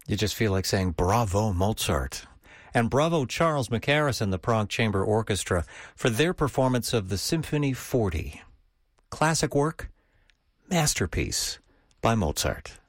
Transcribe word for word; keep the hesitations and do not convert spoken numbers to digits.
You just feel like saying, bravo, Mozart. And bravo, Charles Mackerras and the Prague Chamber Orchestra for their performance of the Symphony forty. Classic work, masterpiece by Mozart.